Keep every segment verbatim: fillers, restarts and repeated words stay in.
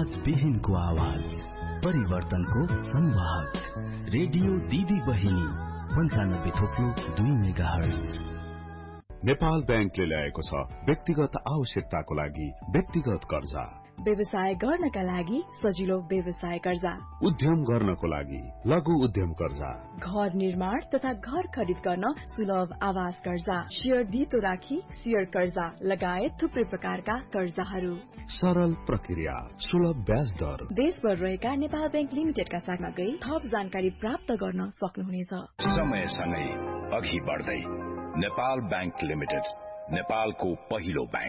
आवाज विहीनको आवाज, परिवर्तनको संवाद, रेडियो दिदी बहिनी पञ्चानब्बे थोप्लो दुई मेगा हर्ज। नेपाल बैंकले ल्याएको छ व्यक्तिगत आवश्यकताको लागि व्यक्तिगत कर्जा, व्यवसाय गर्नका लागि सजिलो व्यवसाय कर्जा, उद्यम गर्नको लागि लघु उद्यम कर्जा, घर निर्माण तथा घर खरिद गर्न सुलभ आवास कर्जा, शेयर धितो राखी शेयर कर्जा लगायत थुप्रै प्रकारका कर्जाहरू, सरल प्रक्रिया, सुलभ ब्याज दर। देशभर रहेका नेपाल बैंक लिमिटेडका शाखामा गई थप जानकारी प्राप्त गर्न सक्नुहुनेछ। समयसँगै अघि बढ्दै नेपाल बैंक लिमिटेड, नेपालको पहिलो बैंक।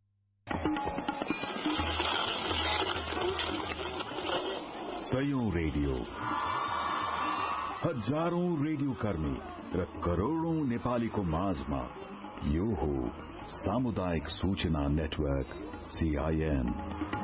सयौं रेडियो, हजारौं रेडियो कर्मी र करोड़ौं नेपालीको माझमा यो हो सामुदायिक सूचना नेटवर्क सीआईएन।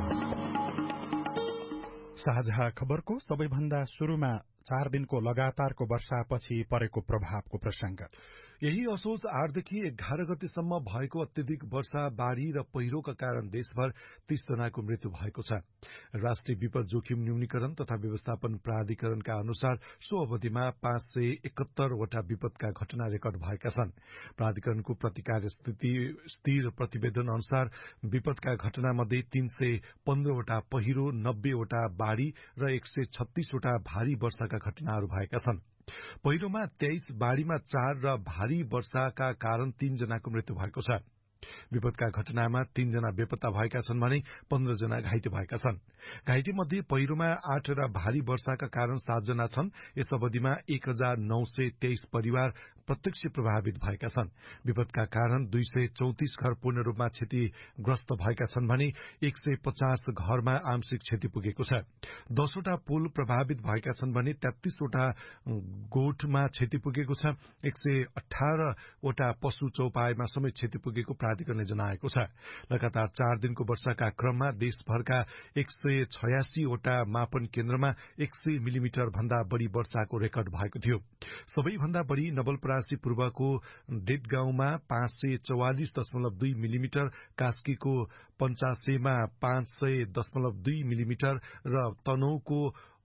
साझा खबरको सबैभन्दा शुरूमा चार दिनको लगातारको वर्षापछि परेको प्रभावको प्रसंग। यही असोज आठदेखि एघार गतेसम्म भएको अत्यधिक वर्षा, बाढ़ी र पहिरोका कारण देशभर तीस जनाको मृत्यु भएको छ। राष्ट्रिय विपद जोखिम न्यूनीकरण तथा व्यवस्थापन प्राधिकरणका अनुसार सो अवधिमा पाँच सय एकहत्तरवटा विपदका घटना रेकर्ड भएका छन्। प्राधिकरणको प्रतिकार स्थिति स्थिर प्रतिवेदन अनुसार विपदका घटनामध्ये तीन सय पन्ध्रवटा पहिरो, नब्बेवटा बाढ़ी र एक सय छत्तीसवटा भारी वर्षाका घटनाहरू भएका छन्। पहिरोमा तेइस, बाढ़ीमा चार र भारी वर्षाका कारण तीन जनाको मृत्यु भएको छ। विपदका घटनामा तीन जना बेपत्ता भएका छन् भने पन्ध्र जना घाइते भएका छन्। घाइते मध्ये पहिरोमा आठ र भारी वर्षाका कारण सात जना छन्। यस अवधिमा एक हजार नौ सय तेइस परिवार प्रत्यक्ष प्रभावित भएका छन्। विपदका कारण दुई सय चौतिस घर पूर्ण रूपमा क्षतिग्रस्त भएका छन् भने एक सय पचास घरमा आंशिक क्षति पुगेको छ। दसवटा पुल प्रभावित भएका छन् भने तेत्तीसवटा गोठमा क्षति पुगेको छ। एक सय अठारवटा पशु चौपायमा समेत क्षति पुगेको प्राधिकरणले जनाएको छ। लगातार चार दिनको वर्षाका क्रममा देशभरका एक सय छयासीवटा मापन केन्द्रमा एक सय मिलिमिटर भन्दा बढ़ी वर्षाको रेकर्ड भएको थियो। सबैभन्दा बढ़ी नवलपरासी पूर्वको डेटगाउँमा पाँच सय चौवालिस दशमलव दुई मिलिमिटर, कास्कीको पञ्चासेमा पाँच सय दशमलव दुई मिलिमिटर र तनहुको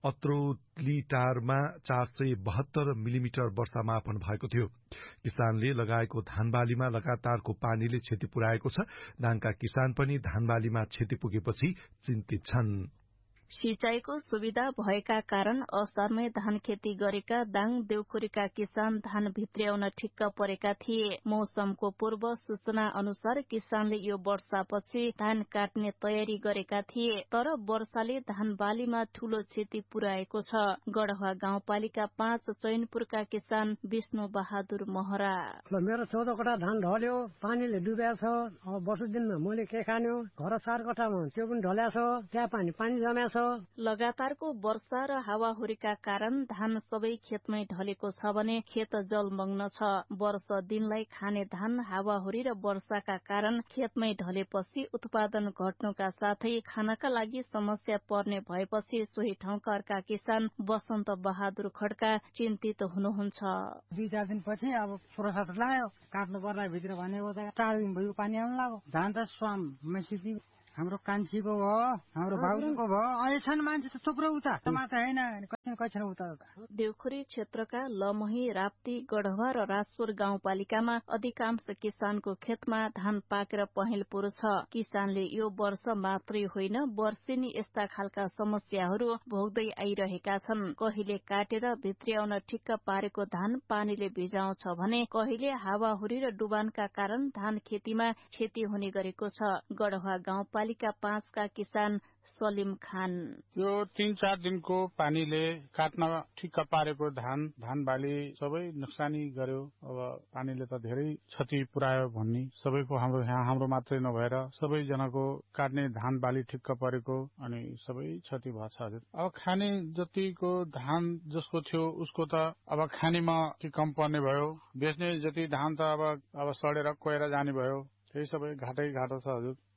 अत्रौलीटारमा चार सय बहत्तर मिलिमिटर वर्षा मापन भएको थियो। किसानले लगाएको धानबालीमा लगातारको पानीले क्षति पुर्याएको छ। दाङका किसान पनि धानबालीमा क्षति पुगेपछि चिन्तित छन्। सिंचाईको सुविधा भएका कारण असारमै धान खेती गरेका दाङ देउखुरीका किसान धान भित्र्याउन ठिक्क परेका थिए। मौसमको पूर्व सूचना अनुसार किसानले यो वर्षापछि धान काट्ने तयारी गरेका थिए, तर वर्षाले धान बालीमा ठूलो क्षति पुर्याएको छ। गढवा गाउँपालिका पाँच चैनपुरका किसान विष्णु बहादुर महरा। मेरो चौध कटा धान ढल्यो, पानीले डुब्या छ। अब वर्ष दिनमा मैले के खान्यो, घर चार कटामा त्यो पनि ढल्या छ, त्यहाँ पानी पानी जम्या छ। लगातारको वर्षा र हावाहुरीका कारण धान सबै खेतमै ढलेको छ भने खेत जलमग्न छ। वर्ष दिनलाई खाने धान हावाहुरी र वर्षाका कारण खेतमै ढलेपछि उत्पादन घट्नुका साथै खानका लागि समस्या पर्ने भएपछि सोही ठाउँका अर्का किसान बसन्त बहादुर खड्का चिन्तित हुनुहुन्छ। दुई चार दिनपछि अब सोह्र सात लाग्यो काट्नु पर्दा भित्र भनेको त चार दिन भयो पानी आउनु लाग्यो। धान त स्वाम मेसिदी हाम्रो कान्छीको भयो, हाम्रो भाउजूको भयो, अहिले छन् मान्छे त थुप्रो उता मात्र हैन, कछन कछन उता। देउखुरी क्षेत्रका लमही, राप्ती, गढवा र राजपुर गाउँपालिकामा अधिकांश किसानको खेतमा धान पाकेर पहेँलपुर छ। किसानले यो वर्ष मात्रै होइन वर्षेनी यस्ता खालका समस्याहरू भोग्दै आइरहेका छन्। कहिले काटेर भित्र्याउन ठिक्क पारेको धान पानीले भिजाउँछ भने कहिले हावाहुरी र डुबानका कारण धान खेतीमा क्षति हुने गरेको छ। गढवा गाउँपालिका पालिका पाँचका किसान सलिम खान। यो तीन चार दिनको पानीले काट्न ठिक्क पारेको धान धान बाली सबै नोक्सानी गर्यो। अब पानीले त धेरै क्षति पुर्यायो भन्ने सबैको हाम्रो यहाँ हाम्रो मात्रै नभएर सबैजनाको काट्ने धान बाली ठिक्क परेको अनि सबै क्षति भएको छ। हजुर अब खाने जतिको धान जसको थियो उसको त अब खानेमा कम पर्ने भयो। बेच्ने जति धान त अब अब सडेर कोएर जाने भयो। त्यही सबै घाटै घाटो छ। हजुर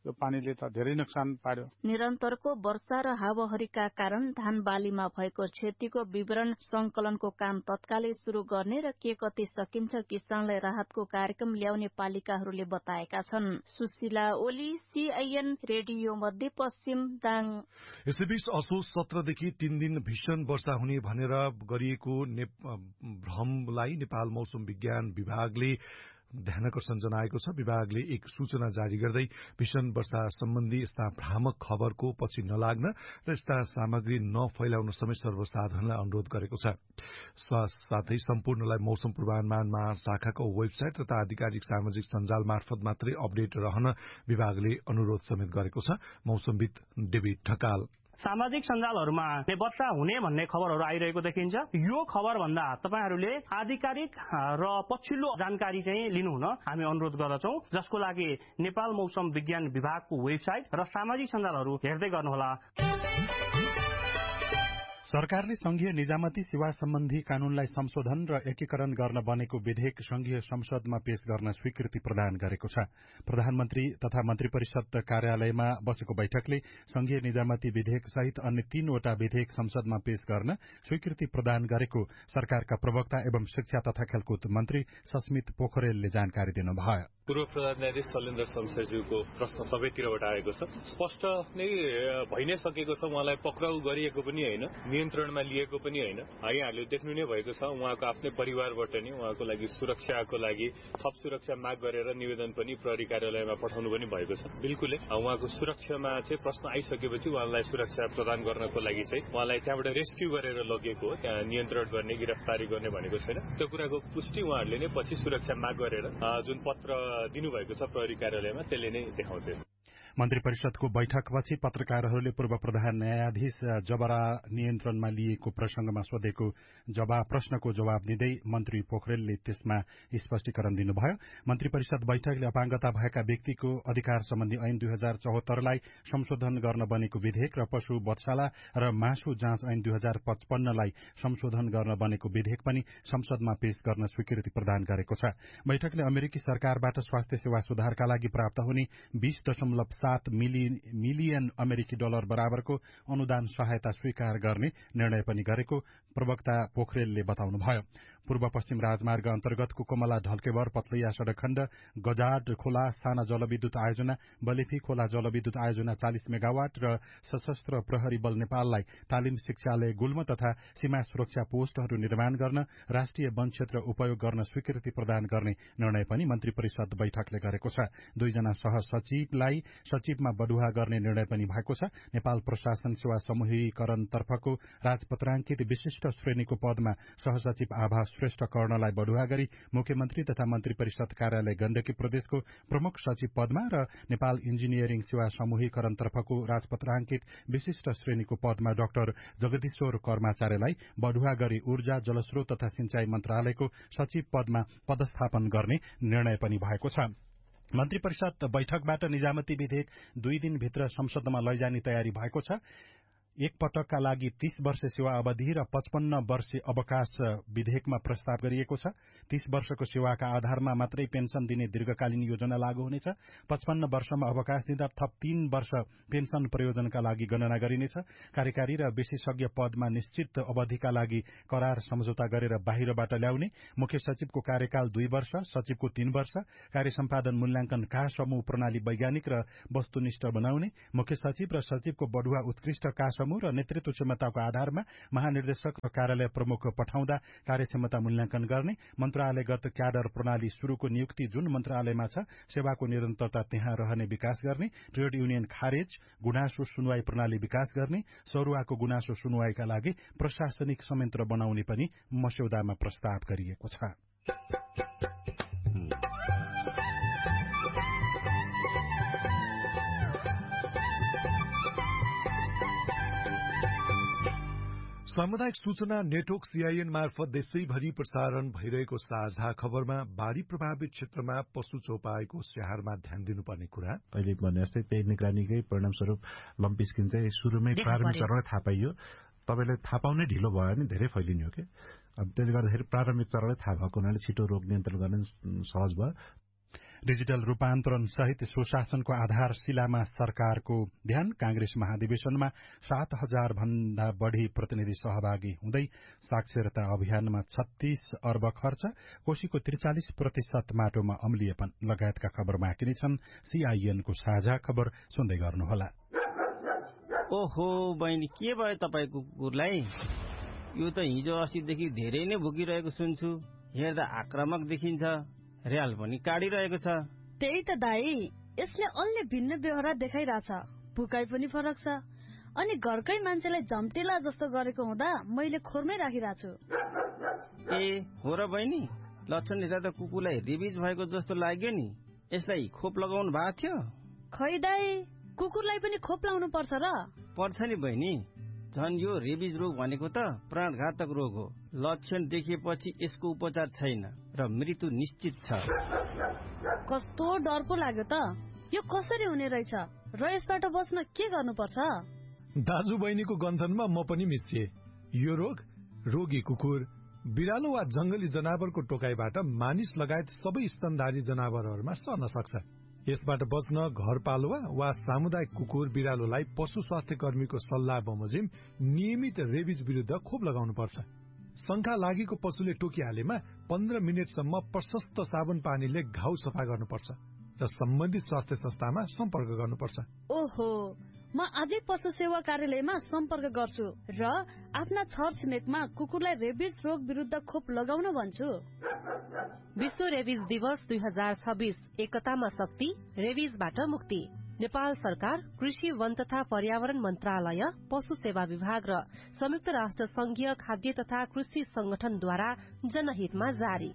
यो पानीले त धेरै नोक्सान पार्यो। निरन्तरको वर्षा र हावाहुरीका कारण धान बालीमा भएको क्षतिको विवरण संकलनको काम तत्कालै शुरू गर्ने र के कति सकिन्छ किसानलाई राहतको कार्यक्रम ल्याउने पालिकाहरूले बताएका छन्। सुशीला ओली, सीआईएन रेडियो मध्यपश्चिम दाङ। यसैबीच असोज सत्रदेखि तीन दिन भीषण वर्षा हुने भनेर गरिएको भ्रमलाई नेपाल मौसम विज्ञान विभागले ध्यानकर्षण जनाएको छ। विभागले एक सूचना जारी गर्दै भीषण वर्षा सम्बन्धी यस्ता भ्रामक खबरको पछि नलाग्न र यस्ता सामग्री नफैलाउन समेत सर्वसाधारणलाई अनुरोध गरेको छ। साथै सम्पूर्णलाई मौसम पूर्वानुमान महाशाखाको वेबसाइट तथा आधिकारिक सामाजिक सञ्जाल मार्फत मात्रै अपडेट रहन विभागले अनुरोध समेत गरेको छ। मौसमविद डेभिड ढकाल। सामाजिक सञ्जालहरूमा वर्षा हुने भन्ने खबरहरू आइरहेको देखिन्छ। यो खबर भन्दा तपाईहरूले आधिकारिक र पछिल्लो जानकारी चाहिँ लिनुहुन हामी अनुरोध गर्दछौं, जसको लागि नेपाल मौसम विज्ञान विभागको वेबसाइट र सामाजिक सञ्जालहरू हेर्दै गर्नुहोला। सरकारले संघीय निजामती सेवा सम्बन्धी कानूनलाई संशोधन र एकीकरण गर्न बनेको विधेयक संघीय संसदमा पेश गर्न स्वीकृति प्रदान गरेको छ। प्रधानमन्त्री तथा मन्त्री परिषद कार्यालयमा बसेको बैठकले संघीय निजामती विधेयक सहित अन्य तीनवटा विधेयक संसदमा पेश गर्न स्वीकृति प्रदान गरेको सरकारका प्रवक्ता एवं शिक्षा तथा खेलकुद मन्त्री सस्मित पोखरेलले जानकारी दिनुभयो। पूर्व प्रधान न्यायाधीश शैलेन्द्र शमशेरज्यूको प्रश्न सबैतिरबाट आएको छ। स्पष्ट नै भइ नै सकेको छ, उहाँलाई पक्राउ गरिएको पनि होइन, नियन्त्रणमा लिएको पनि होइन। यहाँहरूले देख्नु नै भएको छ, उहाँको आफ्नै परिवारबाट नै उहाँको लागि सुरक्षाको लागि थप सुरक्षा माग गरेर निवेदन पनि प्रहरी कार्यालयमा पठाउनु पनि भएको छ। बिल्कुलै उहाँको सुरक्षामा चाहिँ प्रश्न आइसकेपछि उहाँलाई सुरक्षा प्रदान गर्नको लागि चाहिँ उहाँलाई त्यहाँबाट रेस्क्यू गरेर लगेको हो, त्यहाँ नियन्त्रण गर्ने गिरफ्तारी गर्ने भनेको छैन। त्यो कुराको पुष्टि उहाँहरूले नै पछि सुरक्षा माग गरेर जुन पत्र दिनुभएको छ प्रहरी कार्यालयमा त्यसले नै देखाउँछ। मन्त्री परिषदको बैठकपछि पत्रकारहरूले पूर्व प्रधान न्यायाधीश जबरा नियन्त्रणमा लिएको प्रसंगमा सोधेको जवाब प्रश्नको जवाब दिँदै मन्त्री पोखरेलले त्यसमा स्पष्टीकरण दिनुभयो। मन्त्री परिषद बैठकले अपाङ्गता भएका व्यक्तिको अधिकार सम्बन्धी ऐन दुई हजार चौहत्तरलाई संशोधन गर्न बनेको विधेयक र पशु वधशाला र मासु जाँच ऐन दुई हजार पचपन्नलाई संशोधन गर्न बनेको विधेयक पनि संसदमा पेश गर्न स्वीकृति प्रदान गरेको छ। बैठकले अमेरिकी सरकारबाट स्वास्थ्य सेवा सुधारका लागि प्राप्त हुने बीस दशमलव सात मिलियन अमेरिकी डलर बराबरको अनुदान सहायता स्वीकार गर्ने निर्णय पनि गरेको प्रवक्ता पोखरेलले बताउनुभयो। पूर्व पश्चिम राजमार्ग अन्तर्गतको कमला ढल्केवर पथलैया सड़क खण्ड गजाड खोला साना जलविद्युत आयोजना बलेफी खोला जलविद्युत आयोजना चालिस मेगावाट र सशस्त्र प्रहरी बल नेपाललाई तालिम शिक्षालय गुल्म तथा सीमा सुरक्षा पोस्टहरू निर्माण गर्न राष्ट्रिय वन क्षेत्र उपयोग गर्न स्वीकृति प्रदान गर्ने निर्णय पनि मन्त्री परिषद बैठकले गरेको छ। दुईजना सहसचिवलाई सचिवमा बढुवा गर्ने निर्णय पनि भएको छ। नेपाल प्रशासन सेवा समूहीकरणतर्फको राजपत्राङ्कित विशिष्ट श्रेणीको पदमा सहसचिव आभास श्रेष्ठ कर्णलाई बढुवा गरी मुख्यमन्त्री तथा मन्त्री परिषद कार्यालय गण्डकी प्रदेशको प्रमुख सचिव पदमा र नेपाल इन्जिनियरिङ सेवा समूहीकरणतर्फको राजपत्राङ्कित विशिष्ट श्रेणीको पदमा डाक्टर जगदीश्वर कर्माचार्यलाई बढुवा गरी ऊर्जा जलस्रोत तथा सिंचाई मन्त्रालयको सचिव पदमा पदस्थापन गर्ने निर्णय पनि भएको छ। मन्त्री परिषद बैठकबाट निजामती विधेयक दुई दिनभित्र संसदमा लैजाने तयारी भएको छ। एक पटकका लागि तीस वर्ष सेवा अवधि र पचपन्न वर्ष अवकाश विधेयकमा प्रस्ताव गरिएको छ। तीस वर्षको सेवाका आधारमा मात्रै पेन्सन दिने दीर्घकालीन योजना लागू हुनेछ। पचपन्न वर्षमा अवकाश दिँदा थप तीन वर्ष पेन्सन प्रयोजनका लागि गणना गरिनेछ। कार्यकारी र विशेषज्ञ पदमा निश्चित अवधिका लागि करार सम्झौता गरेर बाहिरबाट ल्याउने, मुख्य सचिवको कार्यकाल दुई वर्ष, सचिवको तीन वर्ष, कार्य सम्पादन मूल्याङ्कन का समूह प्रणाली वैज्ञानिक र वस्तुनिष्ठ बनाउने, मुख्य सचिव र सचिवको बढुवा उत्कृष्ट का र नेतृत्व क्षमताको आधारमा महानिर्देशक र कार्यालय प्रमुख पठाउँदा कार्यक्षमता मूल्याङ्कन गर्ने, मन्त्रालयगत क्याडर प्रणाली शुरूको नियुक्ति जुन मन्त्रालयमा छ सेवाको निरन्तरता त्यहाँ रहने विकास गर्ने, ट्रेड युनियन खारेज गुनासो सुनवाई प्रणाली विकास गर्ने, सरुवाको गुनासो सुनवाईका लागि प्रशासनिक संयन्त्र बनाउने पनि मस्यौदामा प्रस्ताव गरिएको छ। सामुदायिक सूचना नेटवर्क सीआईएन मार्फत देशैभरि प्रसारण भइरहेको साझा खबरमा बाढ़ी प्रभावित क्षेत्रमा पशु चौपाईको स्याहारमा ध्यान दिनुपर्ने कुरा अहिले भने जस्तै पेय निगरानीकै परिणामस्वरूप लम्पी स्किन चाहिँ सुरुमै प्रारम्भिक चरणमै थाहा पाइयो। तपाईँले थाहा पाउनै ढिलो भयो भने धेरै फैलिने हो कि, त्यसले गर्दाखेरि प्रारम्भिक चरणमै थाहा भएको हुनाले छिटो रोग नियन्त्रण गर्न सहज भयो। डिजिटल रूपान्तरण सहित सुशासनको आधारशिलामा सरकारको ध्यान। कांग्रेस महाधिवेशनमा सात हजार भन्दा बढ़ी प्रतिनिधि सहभागी हुँदै साक्षरता अभियानमा छत्तीस अर्ब खर्च। कोशीको त्रिचालिस प्रतिशत माटोमा अम्लिएपन लगायतका खबर बाँकी नै छन्। सीआईएनको साझा खबर सुन्दै गर्नुहोला। ओहो बहिनी, के भयो तपाईको कुकुरलाई? यो त हिजो अस्तिदेखि धेरै नै भुकिरहेको सुन्छु। हेर्दा आक्रामक देखिन्छ, र्याल पनि काटिरहेको छ। त्यही त दाई, यसले अलि भिन्न व्यवहार देखाइरहेछ। भुकाइ पनि फरक छ अनि घरकै मान्छेलाई झम्टेला जस्तो गरेको हुँदा मैले खोरमै राखिरहेको छु। ए हो र बहिनी, लक्षण हेर्दा त कुकुरलाई रेबिज भएको जस्तो लाग्यो नि। यसलाई खोप लगाउनु भएको थियो? खै दाई, कुकुरलाई पनि खोप लाउनु पर्छ र? पर्छ नि बहिनी, झन् यो रेबिज रोग भनेको त प्राणघातक रोग हो। लक्षण देखेपछि यसको उपचार छैन र मृत्यु निश्चित छ। कस्तो डर पो लाग्यो त। यो कसरी हुने रहेछ र यसबाट बच्न के गर्नुपर्छ? दाजु बहिनीको गन्थनमा म पनि मिसिए। यो रोग रोगी कुकुर, बिरालो वा जंगली जनावरको टोकाइबाट मानिस लगायत सबै स्तनधारी जनावरहरूमा सर्न सक्छ। यसबाट बच्न घरपालुवा वा सामुदायिक कुकुर बिरालोलाई पशु स्वास्थ्य कर्मीको सल्लाह बमोजिम नियमित रेबिज विरुद्ध खोप लगाउनु पर्छ। शंका लागेको पशुले टोकिहालेमा पन्ध्र मिनटसम्म प्रशस्त साबुन पानीले घाउ सफा गर्नुपर्छ र सम्बन्धित स्वास्थ्य संस्थामा सम्पर्क गर्नुपर्छ। ओहो, म आजै पशु सेवा कार्यालयमा सम्पर्क गर्छु र आफ्ना छरछिमेकमा कुकुरलाई रेबिज रोग विरुद्ध खोप लगाउन भन्छु। विश्व रेबिज दिवस दुई हजार छब्बीस एकतामा शक्ति, रेबिजबाट मुक्ति। नेपाल सरकार, कृषि वन तथा पर्यावरण मन्त्रालय, पशु सेवा विभाग र संयुक्त राष्ट्र संघीय खाद्य तथा कृषि संगठनद्वारा जनहितमा जारी।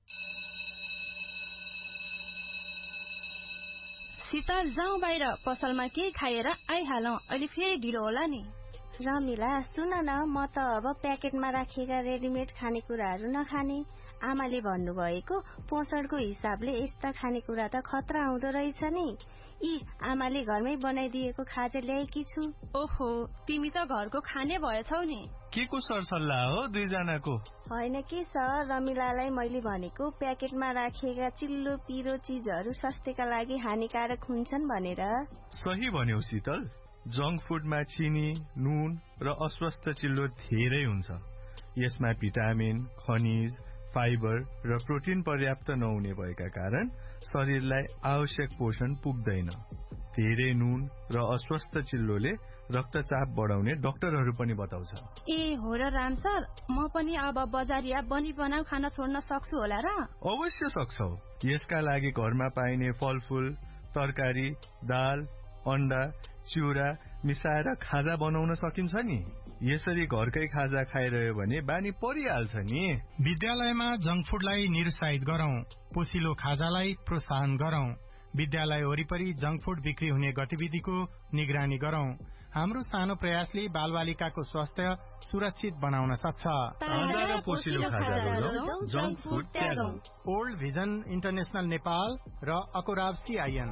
शीतल, जाउँ बाहिर, पसलमा केही खाएर आइहालौं, अहिले फेरि ढिलो होला नि। रमिला, सुन न, म त अब प्याकेटमा राखिएका रेडिमेड खानेकुराहरू नखाने। आमाले भन्नुभएको पोषणको हिसाबले यस्ता खानेकुरा त खतरा हुँदो रहेछ नि। यी आमाले घरमै बनाइदिएको खाजा ल्याएकी छु। ओहो, तिमी त घरको खाने भएछौ नि। के को सरसल्लाह हो दुईजनाको? होइन के सर, रमिलालाई मैले भनेको प्याकेटमा राखिएका चिल्लो पिरो चीजहरू स्वास्थ्यका लागि हानिकारक हुन्छन् भनेर। सही भन्यौ शीतल, जंक फुडमा चिनी, नुन र अस्वस्थ चिल्लो धेरै हुन्छ। यसमा भिटामिन, खनिज, फाइबर र प्रोटिन पर्याप्त नहुने भएका कारण शरीरलाई आवश्यक पोषण पुग्दैन। धेरै नुन र अस्वस्थ चिल्लोले रक्तचाप बढाउने डाक्टरहरू पनि बताउँछ। ए हो र राम सर, म पनि अब बजारिया बनी बनाउ खाना छोड्न सक्छु होला र? अवश्य सक्छौ। यसका लागि घरमा पाइने फलफूल, तरकारी, दाल, अन्डा, चिउरा मिसाएर खाजा बनाउन सकिन्छ नि। यसरी घरकै खाजा खाइरह्यो भने बानी परिहाल्छ नि। विद्यालयमा जंक फुडलाई निरुत्साहित गरौं, पोसिलो खाजालाई प्रोत्साहन गरौं। विद्यालय वरिपरि जंक फुड बिक्री हुने गतिविधिको निगरानी गरौं। हाम्रो सानो प्रयासले बालबालिकाको स्वास्थ्य सुरक्षित बनाउन सक्छ। ओल्ड भिजन इन्टरनेशनल नेपाल र अकोराब सीआईएन।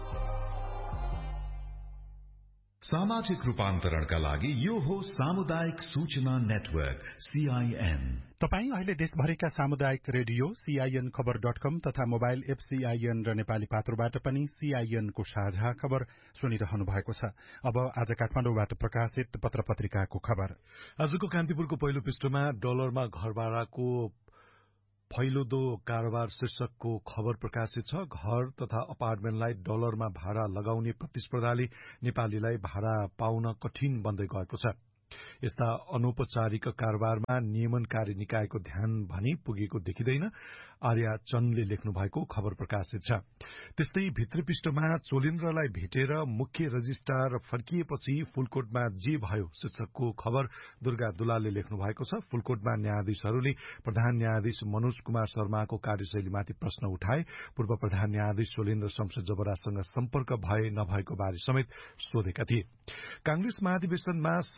सामाजिक रूपान्तरणका लागि यो हो सामुदायिक सूचना नेटवर्क सीआईएन। तपाई अहिले देशभरिका सामुदायिक रेडियो सीआईएन खबर डट कम तथा मोबाइल एप सीआईएन र नेपाली पात्रोबाट पनि सीआईएनको साझा खबर सुनिरहनु भएको छ। अब आज काठमाडौँबाट प्रकाशित पत्र पत्रिकाको खबर। आजको कान्तिपुरको पहिलो पृष्ठमा डलरमा घरभाडाको फैलोदो कारोबार शीर्षकको खबर प्रकाशित छ। घर तथा अपार्टमेन्टलाई डलरमा भाडा लगाउने प्रतिस्पर्धाले नेपालीलाई भाडा पाउन कठिन बन्दै गएको छ। यस्ता अनौपचारिक कारोबारमा नियमनकारी निकायको ध्यान भने पुगेको देखिँदैन, आर्या चन्दले लेख्नु भएको खबर प्रकाशित छ। त्यस्तै भित्री पृष्ठमा चोलेन्द्रलाई भेटेर मुख्य रजिस्ट्रार फर्किएपछि फुलकोटमा जे भयो शीर्षकको खबर दुर्गा दुलालले लेख्नु भएको छ। फुलकोटमा न्यायाधीशहरूले प्रधान न्यायाधीश मनोज कुमार शर्माको कार्यशैलीमाथि प्रश्न उठाए। पूर्व प्रधान न्यायाधीश चोलेन्द्र शमशेर जबरासँग सम्पर्क भए नभएको बारे समेत सोधेका थिए। कांग्रेस महाधिवेशनमा सात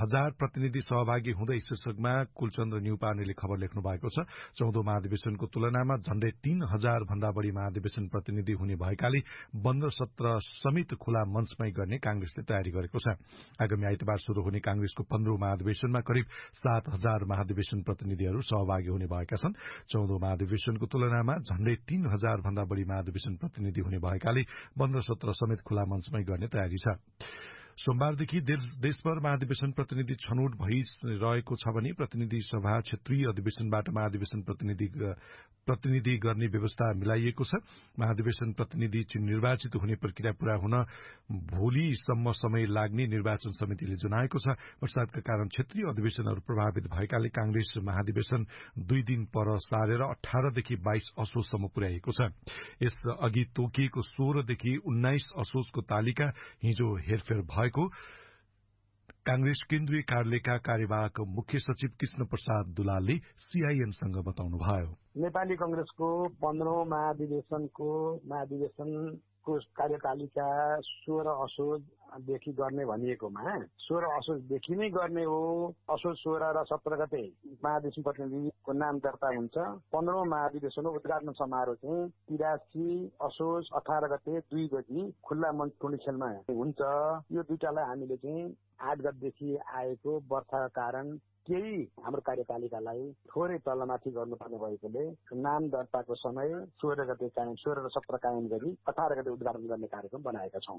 हजार प्रतिनिधि सहभागी हुँदै शीर्षकमा कुलचन्द्र न्युपानेले खबर लेख्नु भएको छ। चौधौं महाधिवेशनको तुलनामा झण्डै तीन हजार भन्दा बढ़ी महाधिवेशन प्रतिनिधि हुने भएकाले बन्द सत्र समेत खुला मञ्चमै गर्ने कांग्रेसले तयारी गरेको छ। आगामी आइतबार शुरू हुने कांग्रेसको पन्ध्रौं महाधिवेशनमा करिब सात हजार महाधिवेशन प्रतिनिधिहरू सहभागी हुने भएका छन्। चौधौं महाधिवेशनको तुलनामा झण्डै तीन हजार भन्दा बढ़ी महाधिवेशन प्रतिनिधि हुने भएकाले बन्द सत्र समेत खुला मञ्चमै गर्ने तयारी छ। सोमबारदेखि देशभर महाधिवेशन प्रतिनिधि छनौट भइरहेको छ भने प्रतिनिधि सभा क्षेत्रीय अधिवेशनबाट महाधिवेशन प्रतिनिधि प्रतिनिधि गर्ने व्यवस्था मिलाइएको छ। महाधिवेशन प्रतिनिधि निर्वाचित हुने प्रक्रिया पूरा हुन भोलिसम्म समय लाग्ने निर्वाचन समितिले जनाएको छ। वर्षातका कारण क्षेत्रीय अधिवेशनहरू प्रभावित भएकाले कांग्रेस महाधिवेशन दुई दिन पर सारेर अठारदेखि बाइस असोजसम्म पुर्याइएको छ। यस अघि तोकिएको सोह्रदेखि उन्नाइस असोजको तालिका हिजो हेरफेर भएको कांग्रेस केन्द्रीय कार्यालयका कार्यवाहक मुख्य सचिव कृष्ण प्रसाद दुलालले सीआईएनसँग बताउनुभयो। नेपाली कांग्रेसको पन्ध्रौं महाधिवेशनको महाधिवेशनको कार्यतालिका सोह्र असोजदेखि गर्ने भनिएकोमा सोह्र असोजदेखि नै गर्ने हो। असोज सोह्र र सत्र गते महाधिवेशन प्रतिनिधिको नाम दर्ता हुन्छ। पन्ध्रौं महाधिवेशनको उद्घाटन समारोह चाहिँ तिरासी असोज अठार गते दुई बजी खुल्ला मञ्च टोली खेलमा हुन्छ। यो दुईटालाई हामीले चाहिँ आठ गतेदेखि आएको वर्षाका कारण केही हाम्रो कार्यतालिकालाई थोरै तलमाथि गर्नुपर्ने भएकोले नाम दर्ताको समय सोह्र गते कायम सोह्र र सत्र कायम गरी अठार गते उद्घाटन गर्ने कार्यक्रम बनाएका छौं।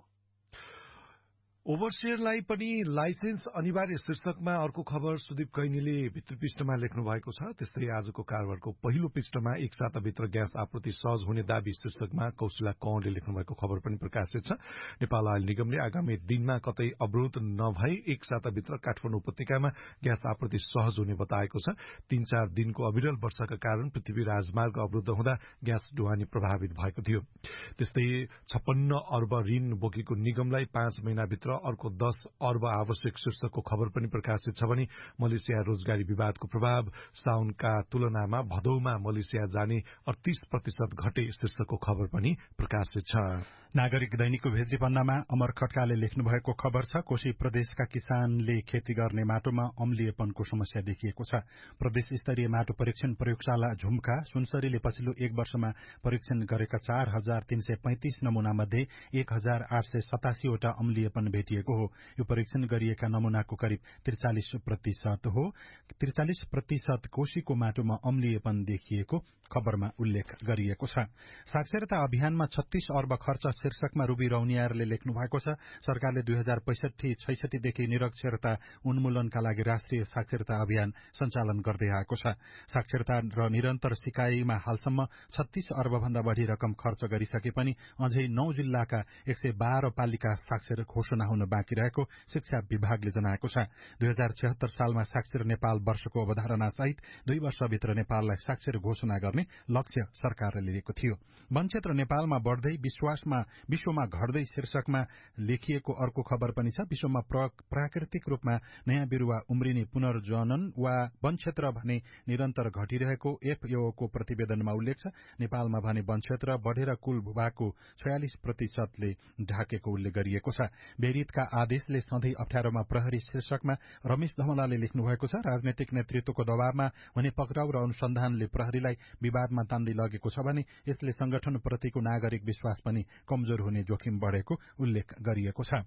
ओभरसेयरलाई पनि लाइसेन्स अनिवार्य शीर्षकमा अर्को खबर सुदीप कैनीले भित्री पृष्ठमा लेख्नु भएको छ। त्यस्तै आजको कारोबारको पहिलो पृष्ठमा एक साताभित्र ग्यास आपूर्ति सहज हुने दावी शीर्षकमा कौशिला कौरले लेख्नु भएको खबर पनि प्रकाशित छ। नेपाल आयल निगमले आगामी दिनमा कतै अवरोध नभई एक साताभित्र काठमाडौँ उपत्यकामा ग्यास आपूर्ति सहज हुने बताएको छ। तीन चार दिनको अविरल वर्षाका कारण पृथ्वी राजमार्ग अवरुद्ध हुँदा ग्यास ढुवानी प्रभावित भएको थियो। त्यस्तै छप्पन्न अर्ब ऋण बोकेको निगमलाई पाँच महिनाभित्र अर्को दस अर्ब आवश्यक शीर्षकको खबर पनि प्रकाशित छ भने मलेसिया रोजगारी विवादको प्रभाव साउनका तुलनामा भदौमा मलेसिया जाने अडतीस प्रतिशत घटे शीर्षकको खबर पनि प्रकाशित छ। नागरिक दैनिकको भेत्री पन्नामा अमर खड्काले लेख्नु भएको खबर छ। कोशी प्रदेशका किसानले खेती गर्ने माटोमा अम्लिएपनको समस्या देखिएको छ। प्रदेश स्तरीय माटो परीक्षण प्रयोगशाला झुम्का सुनसरीले पछिल्लो एक वर्षमा परीक्षण गरेका चार हजार तीन सय पैंतिस नमूना मध्ये एक हजार आठ सय सतासीवटा अम्लिएपन भेटिएको हो। यो परीक्षण गरिएका नमूनाको करिब त्रिचालिस प्रतिशत हो। त्रिचालिस प्रतिशत कोशीको माटोमा अम्लिएपन देखिएको खबरमा उल्लेख गरिएको छ। साक्षरता अभियानमा छत्तीस अर्ब खर्च शीर्षकमा रूबी रौनियारले लेख्नु भएको छ। सरकारले दुई हजार पैंसठी छैसठीदेखि निरक्षरता उन्मूलनका लागि राष्ट्रिय साक्षरता अभियान सञ्चालन गर्दै आएको छ। साक्षरता र निरन्तर सिकाइमा हालसम्म छत्तीस अर्ब भन्दा बढ़ी रकम खर्च गरिसके पनि अझै नौ जिल्लाका एक सय बाह्र पालिका साक्षर घोषणा हुन बाँकी रहेको शिक्षा विभागले जनाएको छ। दुई हजार छिहत्तर सालमा साक्षर नेपाल वर्षको अवधारणा सहित दुई वर्षभित्र नेपाललाई साक्षर घोषणा गर्ने लक्ष्य सरकारले लिएको थियो। वन क्षेत्र नेपालमा बढ़दै विश्वासमा विश्वमा घट्दै शीर्षकमा लेखिएको अर्को खबर पनि छ। विश्वमा प्राकृतिक रूपमा नयाँ बिरूवा उम्रिने पुनर्जनन वा वन क्षेत्र भने निरन्तर घटिरहेको एफएओको प्रतिवेदनमा उल्लेख छ। नेपालमा भने वन क्षेत्र बढ़ेर कुल भूभागको छयालिस प्रतिशतले ढाकेको उल्लेख गरिएको छ। बेरितका आदेशले सधैँ अप्ठ्यारोमा प्रहरी शीर्षकमा रमेश धमलाले लेख्नु भएको छ। राजनैतिक नेतृत्वको दबावमा हुने पक्राउ र अनुसन्धानले प्रहरीलाई विवादमा तान्दै लगेको छ भने यसले संगठनप्रतिको नागरिक विश्वास पनि कमजोर हुने जोखिम बढ़ेको उल्लेख गरिएको छ।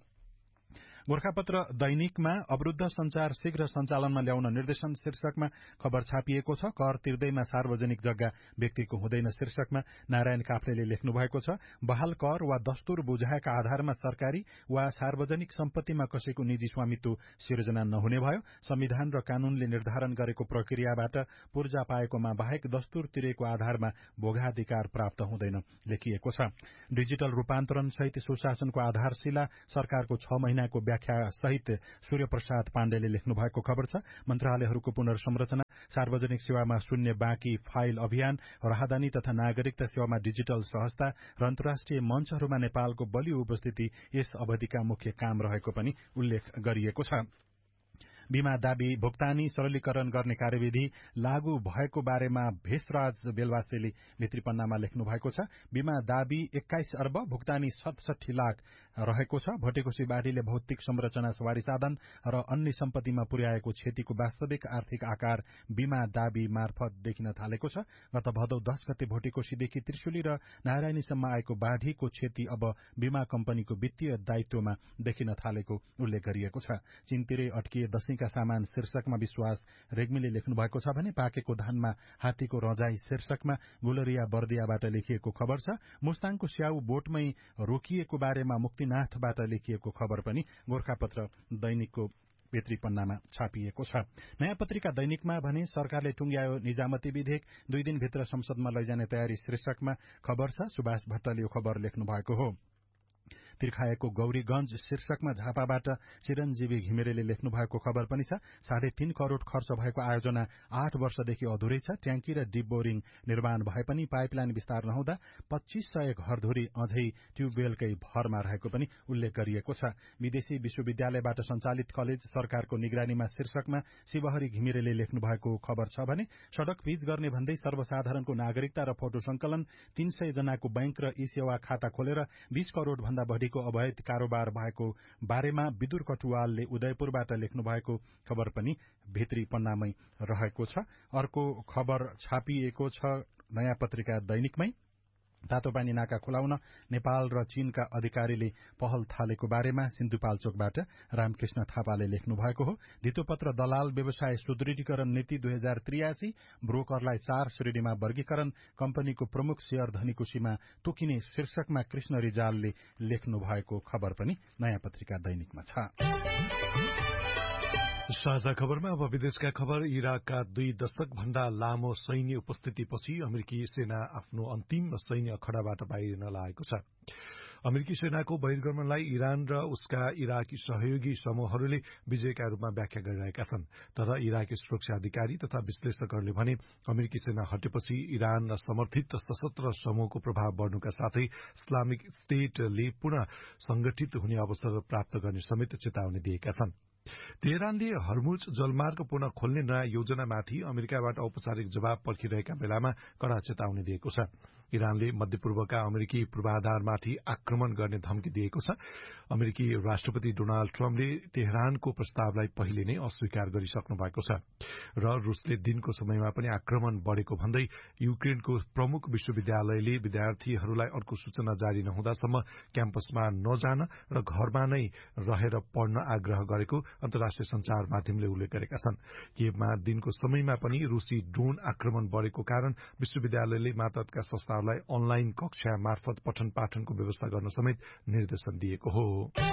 गोर्खापत्र दैनिकमा अवरुद्ध संचार शीघ्र सञ्चालनमा ल्याउन निर्देशन शीर्षकमा खबर छापिएको छ। कर तिर्दैमा सार्वजनिक जग्गा व्यक्तिको हुँदैन शीर्षकमा नारायण काफ्लेले लेख्नु भएको छ। बहाल कर वा दस्तुर बुझाएका आधारमा सरकारी वा सार्वजनिक सम्पत्तिमा कसैको निजी स्वामित्व सिर्जना नहुने भयो। संविधान र कानूनले निर्धारण गरेको प्रक्रियाबाट पूर्जा पाएकोमा बाहेक दस्तुर तिरेको आधारमा भोगाधिकार प्राप्त हुँदैन लेखिएको छ। डिजिटल रूपान्तरण सहित सुशासनको आधारशिला सरकारको छ महिनाको व्याख्या सहित सूर्य प्रसाद पाण्डेले लेख्नु भएको खबर छ। मन्त्रालयहरूको पुनर्संरचना, सार्वजनिक सेवामा शून्य बाँकी फाइल अभियान, राहदानी तथा नागरिकता सेवामा डिजिटल सहजता र अन्तर्राष्ट्रिय मञ्चहरूमा नेपालको बलियो उपस्थिति यस अवधिका मुख्य काम रहेको पनि उल्लेख गरिएको छ। बीमा दावी भुक्तानी सरलीकरण गर्ने कार्यविधि लागू भएको बारेमा भेषराज बेलवासेले भित्री पन्नामा लेख्नु भएको छ। बीमा दावी एक्काइस अर्ब भुक्तानी सतसठी लाख रहेको छ। भटेकोसी बाढीले भौतिक संरचना, सवारी साधन र अन्य सम्पत्तिमा पुर्याएको क्षतिको वास्तविक आर्थिक आकार बीमा दाबी मार्फत देखिन थालेको छ। गत भदौ दस गते भटेकोसीदेखि त्रिशुली र नारायणीसम्म आएको बाढीको क्षति अब बीमा कम्पनीको वित्तीय दायित्वमा देखिन थालेको उल्लेख गरिएको छ। चीनतिरै अट्किए दशैंका सामान शीर्षकमा विश्वास रेग्मीले लेख्नु भएको छ भने पाकेको धानमा हात्तीको रजाई शीर्षकमा गुलरिया बर्दियाबाट लेखिएको खबर छ। मुस्ताङको स्याउ बोटमै रोकिएको बारेमा मुक्तिनाथबाट लेखिएको खबर पनि गोरखापत्र दैनिकको भित्री पन्नामा छापिएको छ। नयाँ पत्रिका दैनिकमा भने सरकारले टुंग्यायो निजामती विधेयक, दुई दिनभित्र संसदमा लैजाने तयारी शीर्षकमा खबर छ। सुभाष भट्टले यो खबर लेख्नु भएको हो। तिर्खाएको गौरीगंज शीर्षकमा झापाबाट चिरञ्जीवी घिमिरेले लेख्नु भएको खबर पनि छ। साढे तीन करोड़ खर्च भएको आयोजना आठ वर्षदेखि अधुरै छ। ट्याङ्की र डिप बोरिङ निर्माण भए पनि पाइपलाइन विस्तार नहुँदा पच्चीस सय घरधुरी अझै ट्युबवेलकै भरमा रहेको पनि उल्लेख गरिएको छ। विदेशी विश्वविद्यालयबाट सञ्चालित कलेज सरकारको निगरानीमा शीर्षकमा शिवहरी घिमिरेले लेख्नु भएको खबर छ भने सड़क पिच गर्ने भन्दै सर्वसाधारणको नागरिकता र फोटो संकलन, तीन सय जनाको बैंक र ई सेवा खाता खोलेर बीस करोड़ भन्दा बढ़ी को अवैध कारोबार भएको बारेमा विदुर कटुवालले उदयपुरबाट लेख्नु भएको खबर पनि भित्री पन्नामै रहेको छ। अर्को खबर छापिएको छ नयाँ पत्रिका दैनिकमै। तातोपानी नाका खुलाउन नेपाल र चीनका अधिकारीले पहल थालेको बारेमा सिन्धुपाल्चोकबाट रामकृष्ण थापाले लेख्नु भएको हो। धितोपत्र दलाल व्यवसाय सुदृढीकरण नीति दुई हजार त्रियासी, ब्रोकरलाई चार श्रेणीमा वर्गीकरण, कम्पनीको प्रमुख शेयर धनीको सीमा तोकिने शीर्षकमा कृष्ण रिजालले लेख्नु भएको खबर पनि नयाँ पत्रिका दैनिकमा छ। साझा खबरमा अब विदेशका खबर। इराकका दुई दशक भन्दा लामो सैन्य उपस्थितिपछि अमेरिकी सेना आफ्नो अन्तिम सैन्य अखडाबाट बाहिरिन लागेको छ। अमेरिकी सेनाको बहिर्गमनलाई इरान र उसका इराकी सहयोगी समूहहरूले विजयका रूपमा व्याख्या गरिरहेका छन्। तर इराकी सुरक्षा अधिकारी तथा विश्लेषकहरूले भने अमेरिकी सेना हटेपछि इरान समर्थित सशस्त्र समूहको प्रभाव बढ़नुका साथै इस्लामिक स्टेटले पुनः संगठित हुने अवसर प्राप्त गर्ने समेत चेतावनी दिएका छन्। तेहरानले हर्मुज जलमार्ग पुनः खोल्ने नयाँ योजनामाथि अमेरिकाबाट औपचारिक जवाब पर्खिरहेका बेलामा कड़ा चेतावनी दिएको छ। इरानले मध्यपूर्वका अमेरिकी पूर्वाधारमाथि आक्रमण गर्ने धम्की दिएको छ। अमेरिकी राष्ट्रपति डोनाल्ड ट्रम्पले तेहरानको प्रस्तावलाई पहिले नै अस्वीकार गरिसक्नु भएको छ र रूसले दिनको समयमा पनि आक्रमण बढ़ेको भन्दै युक्रेनको प्रमुख विश्वविद्यालयले विद्यार्थीहरूलाई अर्को सूचना जारी नहुँदासम्म क्याम्पसमा नजान र घरमा नै रहेर पढ्न आग्रह गरेको अन्तर्राष्ट्रिय संचार माध्यमले उल्लेख गरेका छन्। किएभमा दिनको समयमा पनि रूसी ड्रोन आक्रमण बढ़ेको कारण विश्वविद्यालयले मातहतका संस्थाहरूलाई अनलाइन कक्षा मार्फत पठन पाठनको व्यवस्था गर्न समेत निर्देशन दिएको हो।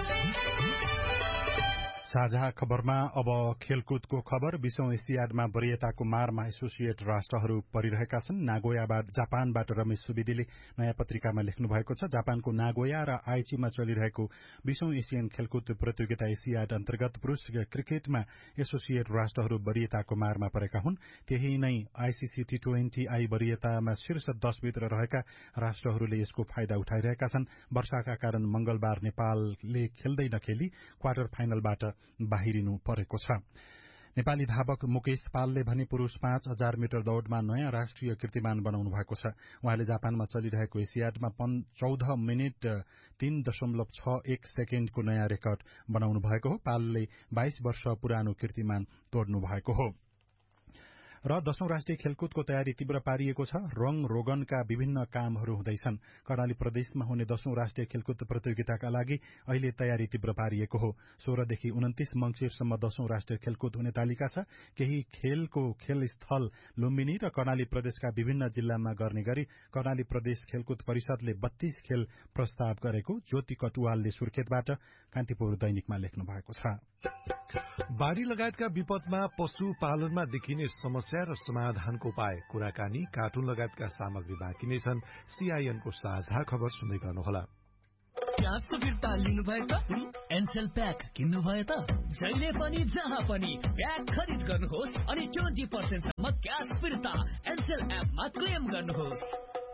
साझा खबरमा अब खेलकुदको खबर। बीसौं एसियाडमा वरीयताको मारमा एसोसिएट राष्ट्रहरू परिरहेका छन्। नागोयाबाट जापानबाट रमेश सुवेदीले नयाँ पत्रिकामा लेख्नु भएको छ। जापानको नागोया र आइचीमा चलिरहेको बीसौं एसियन खेलकुद प्रतियोगिता एसियाड अन्तर्गत पुरूष क्रिकेटमा एसोसिएट राष्ट्रहरू वरीयताको मारमा परेका हुन्। त्यही नै आईसीसी टी ट्वेन्टी आई वरीयतामा शीर्ष दशभित्र रहेका राष्ट्रहरूले यसको फाइदा उठाइरहेका छन्। वर्षाका कारण मंगलबार नेपालले खेल्दै नखेली क्वार्टर फाइनलबाट बाहिरिनु परेको छ। नेपाली धावक मुकेश पालले भने पुरूष पाँच हजार मिटर दौड़मा नयाँ राष्ट्रिय कीर्तिमान बनाउनु भएको छ। उहाँले जापानमा चलिरहेको एसियाडमा चौध मिनट तीन दशमलव छ एक सेकेण्डको नयाँ रेकर्ड बनाउनु भएको हो। पालले बाइस वर्ष पुरानो कीर्तिमान तोड्नु भएको हो। र दशौं राष्ट्रिय खेलकुदको तयारी तीव्र पारिएको छ। रंग रोगनका विभिन्न कामहरू हुँदैछन्। कर्णाली प्रदेशमा हुने दशौं राष्ट्रिय खेलकुद प्रतियोगिताका लागि अहिले तयारी तीव्र पारिएको हो। सोह्रदेखि उन्तिस मंगिरसम्म दशौं राष्ट्रिय खेलकुद हुने तालिका छ। केही खेलको खेलस्थल लुम्बिनी र कर्णाली प्रदेशका विभिन्न जिल्लामा गर्ने गरी कर्णाली प्रदेश खेलकुद परिषदले बत्तीस खेल प्रस्ताव गरेको ज्योति कटुवालले सुर्खेतबाट कान्तिपुर दैनिकमा लेख्नु भएको छ। बाढ़ी लगायतका विपदमा पशुपालनमा देखिने समस्या र समाधानको उपाय, कुराकानी, कार्टुन लगायतका सामग्री बाँकी नै छन्। सीआईएनको साझा खबर सुन्दै गर्नुहोला। ग्यासको फिर्ता लिनुभयो त? एनसेल प्याक किन्नुभयो त? जहिले पनि जहाँ पनि प्याक खरिद गर्नुहोस् अनि ट्वेन्टी पर्सेन्टसम्म ग्यास फिर्ता एनसेल एपमा क्लेम गर्नुहोस्।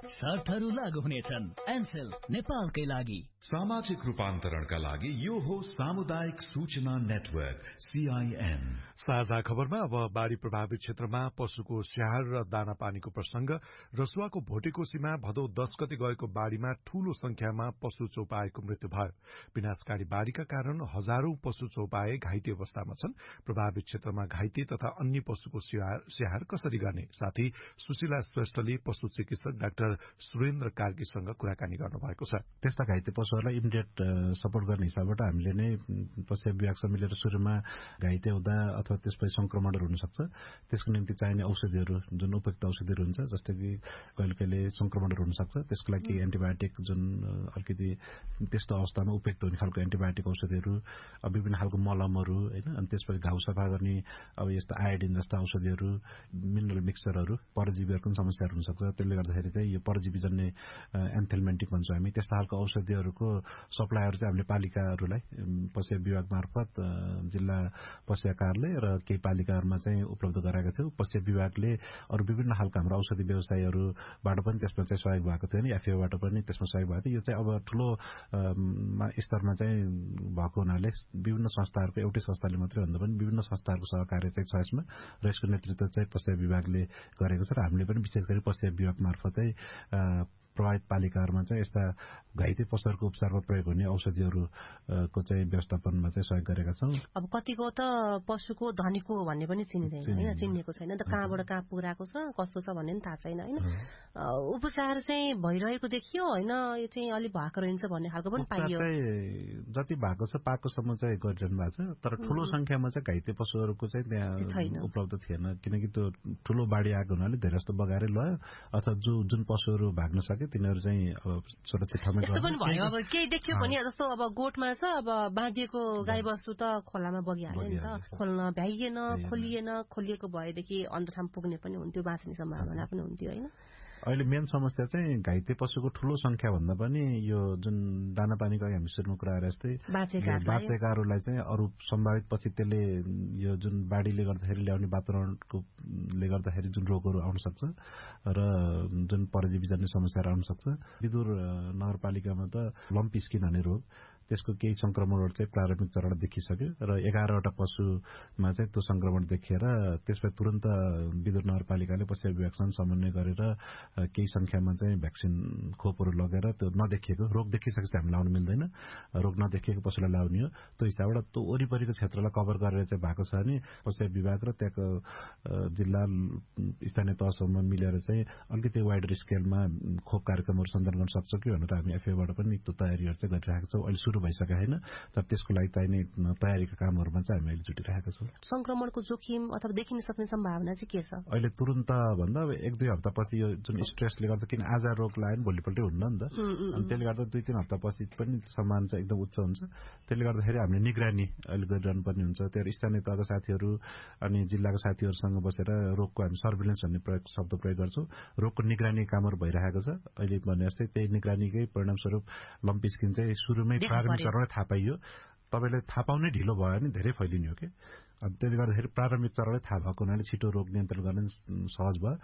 शर्तहरू लागू हुनेछन्। एनसेल नेपालकै लागि। सामाजिक रूपान्तरणका लागि यो हो सामुदायिक सूचना नेटवर्क सीआईएन। साझा खबरमा अब बाढ़ी प्रभावित क्षेत्रमा पशुको स्याहार र दाना पानीको प्रसंग। रसुवाको भोटेकोसीमा भदौ दस गते गएको बाढ़ीमा ठूलो संख्यामा पशु चौपाएको मृत्यु भयो। विनाशकारी बाढ़ीका कारण हजारौं पशु चौपाए घाइते अवस्थामा छन्। प्रभावित क्षेत्रमा घाइते तथा अन्य पशुको स्याहार कसरी गर्ने? साथै सुशीला श्रेष्ठले पशु चिकित्सक डाक्टर सुरेन्द्र कार्कीसँग कुराकानी गर्नुभएको छ। त्यस्ता घाइते पशुहरूलाई इमिडिएट सपोर्ट गर्ने हिसाबबाट हामीले नै पशु विभागसँग मिलेर सुरुमा घाइते हुँदा अथवा त्यसपछि संक्रमणहरू हुन सक्छ, त्यसको निम्ति चाहिने औषधिहरू जुन उपयुक्त औषधिहरू हुन्छ, जस्तै कि कहिले कहिले संक्रमणहरू हुन सक्छ, त्यसको लागि एन्टिबायोटिक जुन अलिकति त्यस्तो अवस्थामा उपयुक्त हुने खालको एन्टिबायोटिक औषधिहरू, विभिन्न खालको मलमहरू हैन, अनि त्यसपछि घाउ सफा गर्ने अब यस्तो आयोडिन जस्ता औषधिहरू, मिनरल मिक्सचरहरू, परजीवीहरूको समस्याहरू हुन सक्छ। त्यसले गर्दाखेरि चाहिँ यो परजीवी जन्य एन्थेलमेन्टिक भन्छौँ हामी, त्यस्ता खालको औषधिहरूको सप्लाईहरू चाहिँ हामीले पालिकाहरूलाई पशु विभाग मार्फत जिल्ला पशु कार्यालय र केही पालिकाहरूमा चाहिँ उपलब्ध गराएका थियौँ। पशु विभागले अरू विभिन्न खालका हाम्रो औषधि व्यवसायीहरूबाट पनि त्यसमा चाहिँ सहयोग भएको थियो नि, एफएओबाट पनि त्यसमा सहयोग भएको थियो। यो चाहिँ अब ठूलो स्तरमा चाहिँ भएको हुनाले विभिन्न संस्थाहरूको एउटै संस्थाले मात्रै भन्दा पनि विभिन्न संस्थाहरूको सहकार्य चाहिँ छ यसमा, र यसको नेतृत्व चाहिँ पशु विभागले गरेको छ र हामीले पनि विशेष गरी पशु विभाग मार्फतै प्रभावित पालिकाहरूमा चाहिँ यस्ता घाइते पशुहरूको उपचारमा प्रयोग हुने औषधिहरूको चाहिँ व्यवस्थापनमा चाहिँ सहयोग गरेका छौँ। अब कतिको त पशुको धनीको भन्ने पनि चिनिँदैन होइन, चिनिएको छैन त, कहाँबाट कहाँ पुगेको छ कस्तो छ भन्ने पनि थाहा छैन होइन। उपचार चाहिँ भइरहेको देखियो होइन, यो चाहिँ अलिक भएको रहन्छ भन्ने खालको पनि पाइयो। जति भएको छ पाएकोसम्म चाहिँ गरिरहनु भएको छ, तर ठूलो संख्यामा चाहिँ घाइते पशुहरूको चाहिँ त्यहाँ उपलब्ध थिएन, किनकि त्यो ठूलो बाढी आएको हुनाले धेरै जस्तो बगाएरै लयो, अथवा जो जुन पशुहरू भाग्न सके तिनीहरू चाहिँ अब सुरक्षित ठाउँमा यस्तो पनि भयो। अब केही देखियो भने जस्तो अब गोठमा छ, अब बाँधिएको गाईबस्तु त खोलामा बगिहाल्यो नि त, खोल्न भ्याइएन, खोलिएन, खोलिएको भएदेखि अन्त ठाउँ पुग्ने पनि हुन्थ्यो, बाँच्ने सम्भावना पनि हुन्थ्यो होइन। अहिले मेन समस्या चाहिँ घाइते पशुको ठूलो संख्या भन्दा पनि यो जुन दाना पानीको हामी सुरुमा कुरा गरे जस्तै बाँचेकाहरूलाई चाहिँ अरू सम्भावित पछि त्यसले यो जुन बाढीले गर्दाखेरि ल्याउने वातावरणकोले गर्दाखेरि जुन रोगहरू आउन सक्छ र जुन परजीवी जन्य समस्याहरू आउन सक्छ। विदुर नगरपालिकामा त लम्पी स्किन भन्ने रोग, त्यसको केही संक्रमणहरू चाहिँ प्रारम्भिक चरण देखिसक्यो र एघारवटा पशुमा चाहिँ त्यो संक्रमण देखिएर त्यसपछि तुरन्त विदुर नगरपालिकाले पशु विभागसँग समन्वय गरेर केही संख्यामा चाहिँ भ्याक्सिन खोपहरू लगेर त्यो नदेखिएको रोग देखिसकेपछि हामी लाउनु मिल्दैन, रोग नदेखिएको पशुलाई लाउने हो। त्यो हिसाबबाट त्यो वरिपरिको क्षेत्रलाई कभर गरेर चाहिँ भएको छ भने पशु विभाग र त्यहाँको जिल्ला स्थानीय तहसम्म मिलेर चाहिँ अलिकति वाइडर स्केलमा खोप कार्यक्रमहरू सञ्चालन गर्न सक्छ कि भनेर हामी एफएबाट पनि त्यो तयारीहरू चाहिँ गरिरहेका छौँ। अहिले सुरु भइसकेको छैन, तर त्यसको लागि चाहिने तयारीका कामहरूमा चाहिँ हामी अहिले जुटिरहेका छौँ। संक्रमणको जोखिम अथवा देखिन सक्ने सम्भावना चाहिँ के छ अहिले? तुरन्त भन्दा अब एक दुई हप्तापछि यो जुन स्ट्रेसले गर्दा, किन आज रोग लाग्यो भने भोलिपल्टै हुन्न नि त, अनि त्यसले गर्दा दुई तिन हप्तापछि पनि सम्भावना चाहिँ एकदम उच्च हुन्छ। त्यसले गर्दाखेरि हामीले निगरानी अहिले गरिरहनु पर्ने हुन्छ। त्यो स्थानीय तहका साथीहरू अनि जिल्लाका साथीहरूसँग बसेर रोगको हामी सर्भिलेन्स भन्ने प्रयोग शब्द प्रयोग गर्छौँ। रोगको निगरानी कामहरू भइरहेको छ। अहिले भने जस्तै त्यही निगरानीकै परिणामस्वरूप लम्पी स्किन चाहिँ सुरुमै प्रारम्भिक चरणमै थाहा पाइयो। तपाईँले थाहा पाउनै ढिलो भयो भने धेरै फैलिने हो कि, अनि त्यसले गर्दाखेरि प्रारम्भिक चरणमै थाहा भएको हुनाले छिटो रोग नियन्त्रण गर्न सहज भयो।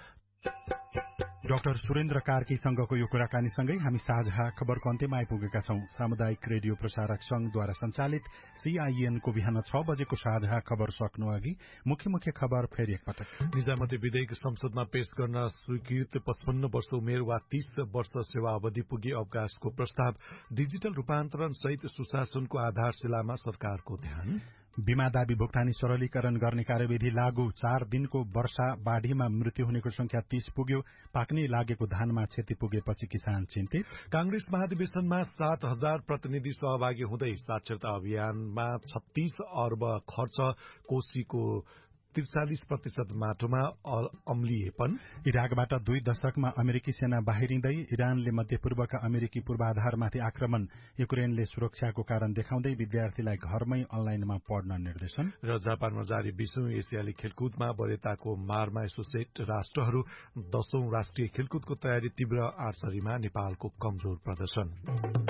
डाक्टर सुरेन्द्र कार्कीसँगको यो कुराकानीसँगै हामी साझा खबरको अन्त्यमा आइपुगेका छौं। सामुदायिक रेडियो प्रसारक संघद्वारा सञ्चालित सीआईएनको बिहान छ बजेको साझा खबर सक्नु अघि मुख्य मुख्य खबर फेरि एकपटक। निजामती विधेयक संसदमा पेश गर्न स्वीकृत पचपन्न वर्ष उमेर वा तीस वर्ष सेवा अवधि पुगे अवकाशको प्रस्ताव डिजिटल रूपान्तरण सहित सुशासनको आधारशिलामा सरकारको ध्यान। बीमा दावी भुक्तानी सरलीकरण गर्ने कार्यविधि लागू। चार दिनको वर्षा बाढ़ीमा मृत्यु हुनेको संख्या तीस पुग्यो। पाक्ने लागेको धानमा क्षति पुगेपछि किसान चिन्तित। कांग्रेस महाधिवेशनमा सात हजार प्रतिनिधि सहभागी हुँदै साक्षरता अभियानमा छत्तीस अर्ब खर्च। कोशीको त्रिचालिस प्रतिशत माटोमा अम्लिएपन। इराकबाट दुई दशकमा अमेरिकी सेना बाहिरिँदै। इरानले मध्यपूर्वका अमेरिकी पूर्वाधारमाथि आक्रमण। युक्रेनले सुरक्षाको कारण देखाउँदै विद्यार्थीलाई घरमै अनलाइनमा पढ्न निर्देशन। र जापानमा जारी बीसौं एसियाली खेलकुदमा वरियताको मारमा एसोसिएट राष्ट्रहरू। दशौं राष्ट्रिय खेलकुदको तयारी तीव्र। आर्चरीमा नेपालको कमजोर प्रदर्शन।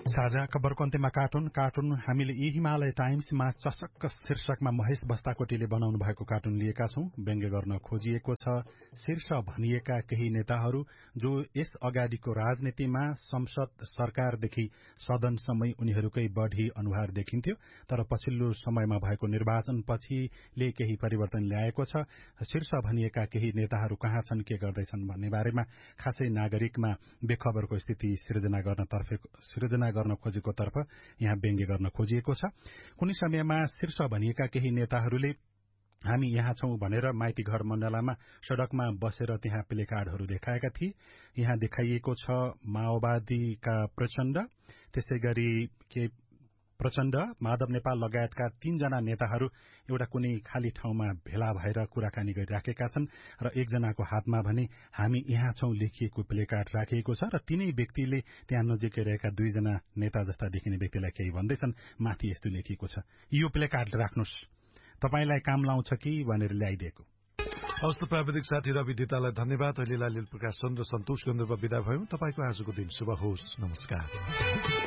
साझा खबरको अन्त्यमा कार्टुन कार्टुन हामीले यी हिमालय टाइम्समा चसक्क शीर्षकमा महेश बस्ताकोटीले बनाउनु भएको कार्टुन लिएका छौं। व्यङ्ग्य गर्न खोजिएको छ शीर्ष भनिएका केही नेताहरू जो यस अगाडिको राजनीतिमा संसद सरकारदेखि सदनसम्मै उनीहरूकै बढ़ी अनुहार देखिन्थ्यो, तर पछिल्लो समयमा भएको निर्वाचन पछिले केही परिवर्तन ल्याएको छ। शीर्ष भनिएका केही नेताहरू कहाँ छन्, के गर्दैछन् भन्ने बारेमा खासै नागरिकमा बेखबरको स्थिति सिर्जना गर्न तर्फ सिर्जना गर्न खोजेको तर्फ यहाँ व्यङ्ग्य गर्न खोजिएको छ। कुनै समयमा शीर्ष भनिएका केही नेताहरूले हामी यहाँ छौं भनेर माइती घर मण्डलामा सड़कमा बसेर त्यहाँ प्लेकार्डहरू देखाएका थिए। यहाँ देखाइएको छ माओवादीका प्रचण्ड, त्यसै गरी के प्रचण्ड, माधव नेपाल लगायतका तीनजना नेताहरू एउटा कुनै खाली ठाउँमा भेला भएर कुराकानी गरिराखेका छन् र एकजनाको हातमा भने हामी यहाँ छौं लेखिएको प्लेकार्ड राखिएको छ र तिनै व्यक्तिले त्यहाँ नजिकै रहेका दुईजना नेता जस्ता देखिने व्यक्तिलाई केही भन्दैछन्। माथि यस्तो लेखिएको छ, यो प्लेकार्ड राख्नुहोस्, तपाईलाई काम लाउँछ कि भनेर ल्याइदिएको। हस्त प्राविधिक साथी रवि दितालाई धन्यवाद। अहिले लील प्रकाश चन्द्र सन्तोष गन्धर्व विदा भयौं। तपाईको आजको दिन शुभ होस्। नमस्कार।